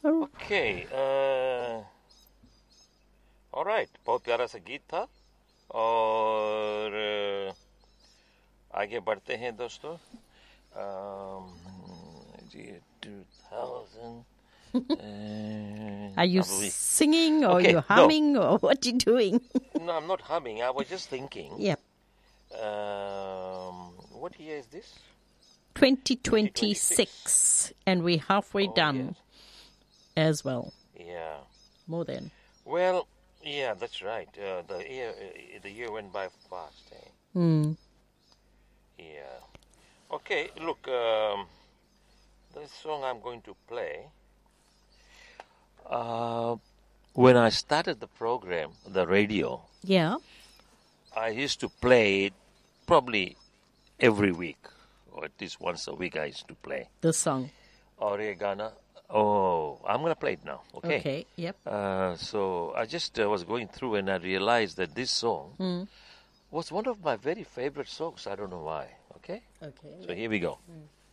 Okay. All right. बहुत प्यारा सा गीत था और आगे बढ़ते हैं दोस्तों. जी 2000. Are you probably. singing or Okay, you humming or what you doing? No, I'm not humming. I was just thinking. Yep. What year is this? 2026. And we're halfway done as well. Yeah. More than. Well, yeah, that's right. The year went by fast. Eh? Yeah. Okay, look, the song I'm going to play. When I started the program, the radio, Yeah. I used to play it probably every week, or at least once a week I used to play. The song. Oregana. Oh, I'm going to play it now, okay? Okay, yep. So I just was going through and I realized that this song was one of my very favorite songs. I don't know why, okay? Okay. So here we go.